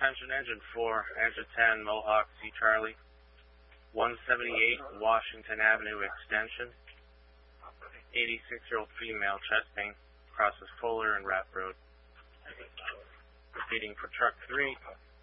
attention, engine 4, engine 10, Mohawk, C. Charlie, 178 Washington Avenue Extension, 86-year-old female, chest pain, crosses Fuller and Rapp Road. Proceeding for truck 3,